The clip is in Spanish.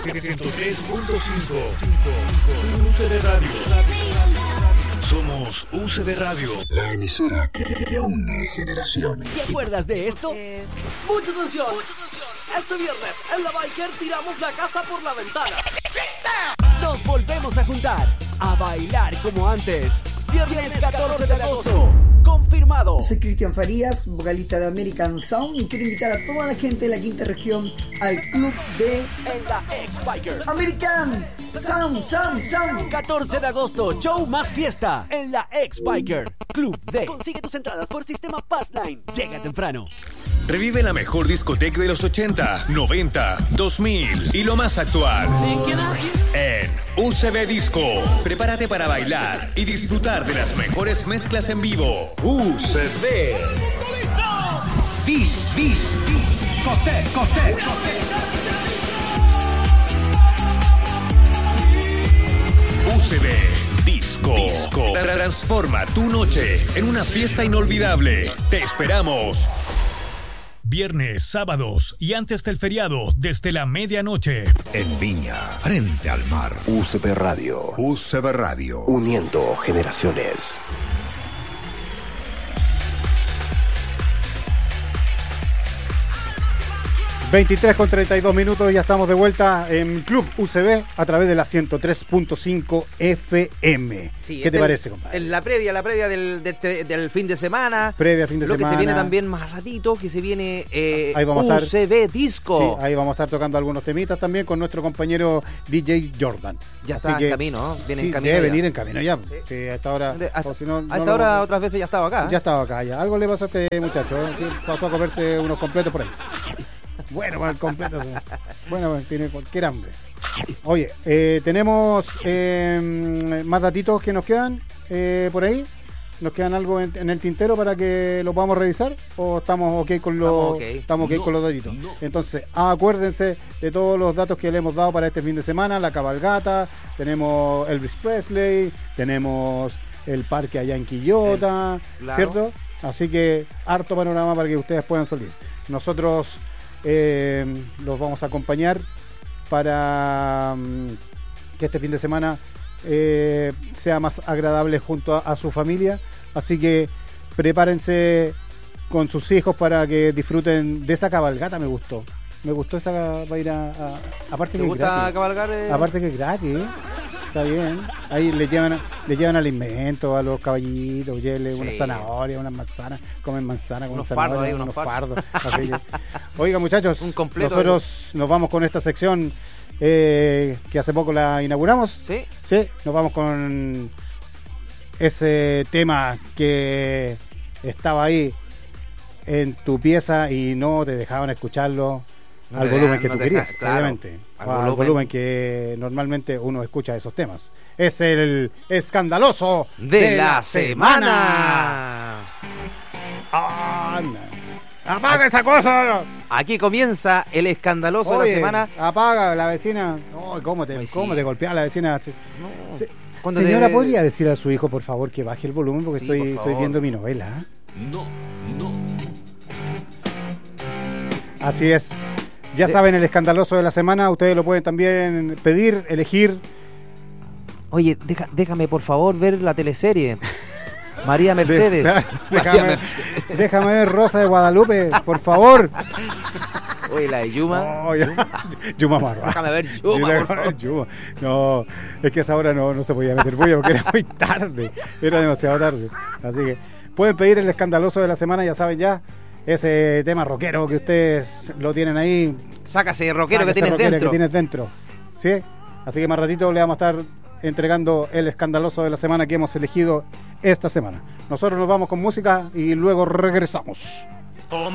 103.5 UCB Radio. Somos UCB Radio, la emisora que une generaciones. ¿Te acuerdas de esto? ¡Mucha atención! Este viernes en la Biker tiramos la casa por la ventana. Nos volvemos a juntar, a bailar como antes. Viernes 14 de agosto. Confirmado. Soy Cristian Farías, vocalista de American Sound, y quiero invitar a toda la gente de la quinta región al club de En la X-Biker. American Sound. 14 de agosto, show más fiesta en la X-Biker. Club D. Consigue tus entradas por sistema Passline. Llega temprano. Revive la mejor discoteca de los 80, 90, 2000 y lo más actual. En UCB Disco. Prepárate para bailar y disfrutar de las mejores mezclas en vivo. UCB. Coté. UCB Disco. Transforma tu noche en una fiesta inolvidable. Te esperamos. Viernes, sábados y antes del feriado, desde la medianoche. En Viña, frente al mar. UCB Radio. UCB Radio. Uniendo generaciones. 23:32, ya estamos de vuelta en Club UCB a través de la 103.5 FM. Sí, ¿Qué te parece, compadre? La previa del fin de semana. Fin de lo semana. que se viene también más ratito, que se viene ahí vamos a estar, UCB Disco. Sí, ahí vamos a estar tocando algunos temitas también con nuestro compañero DJ Jordan. Ya Así está que, en camino, ¿no? Viene sí, en camino. debe ya. venir en camino ya. Sí. Sí, hasta ahora. Hasta ahora otras veces ya estaba acá. Ya estaba acá, ya. Algo le pasó a este muchacho. Sí, pasó a comerse unos completos por ahí. Bueno, para el completo. Bueno, tiene cualquier hambre. Oye, tenemos más datitos que nos quedan por ahí. ¿Nos quedan algo en el tintero para que lo podamos revisar? ¿O estamos ok con los, con los datitos? No. Entonces, acuérdense de todos los datos que le hemos dado para este fin de semana. La cabalgata, tenemos Elvis Presley, tenemos el parque allá en Quillota, claro. ¿Cierto? Así que harto panorama para que ustedes puedan salir. Nosotros los vamos a acompañar para que este fin de semana sea más agradable junto a su familia, así que prepárense con sus hijos para que disfruten de esa cabalgata. Me gustó esa para ir aparte ¿Te que gusta es gratis. cabalgar? Aparte que es gratis, está bien. Ahí le llevan alimento a los caballitos, llévenle una zanahoria, unas manzanas, comen manzana con unos zanahoria, unos fardos. Así que, oiga, muchachos, nosotros nos vamos con esta sección que hace poco la inauguramos. Sí, nos vamos con ese tema que estaba ahí en tu pieza y no te dejaban escucharlo al volumen que tú querías, obviamente. Al volumen que normalmente uno escucha esos temas. Es el escandaloso de la semana. ¡Apaga esa cosa! Aquí comienza el escandaloso de la semana. Apaga, la vecina. Oh, ¿Cómo te golpea la vecina? No. Señora, ¿podría decirle a su hijo, por favor, que baje el volumen? Porque estoy viendo mi novela. No. Así es. Ya saben, el escandaloso de la semana. Ustedes lo pueden también pedir, elegir. Oye, déjame por favor ver la teleserie. María Mercedes. Déjame ver Rosa de Guadalupe, por favor. Oye, la de Yuma. Yuma Marra. Déjame ver Yuma. No, es que a esa hora no se podía meter bulla porque era muy tarde. Era demasiado tarde. Así que pueden pedir el escandaloso de la semana, ya saben ya. Ese tema rockero que ustedes lo tienen ahí. Sácase rockero que tienes dentro. ¿Sí? Así que más ratito le vamos a estar entregando el escandaloso de la semana que hemos elegido esta semana. Nosotros nos vamos con música y luego regresamos.